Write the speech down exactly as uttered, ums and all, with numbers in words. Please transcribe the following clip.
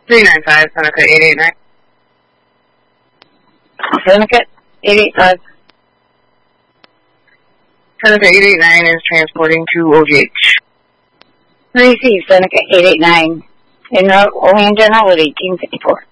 three nine five, Seneca eight eight nine. Seneca eight eight five. Seneca eight eight nine is transporting to O G H. Receive Seneca eight eight nine. En route, Olean General at eighteen fifty-four.